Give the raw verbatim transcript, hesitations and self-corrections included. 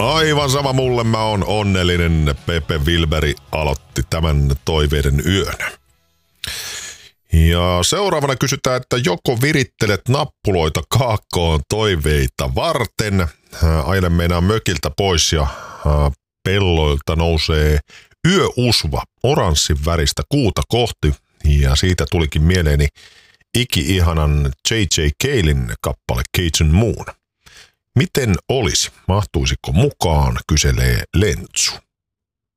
Aivan sama mulle, mä oon onnellinen. Pepe Wilberi aloitti tämän toiveiden yön. Ja seuraavana kysytään, että joko virittelet nappuloita kaakkoon toiveita varten. Aina meinaa mökiltä pois ja pelloilta nousee yöusva oranssin väristä kuuta kohti. Ja siitä tulikin mieleeni iki-ihanan J J Calein kappale Cajun Moon. Miten olisi? Mahtuisiko mukaan, kyselee Lentsu.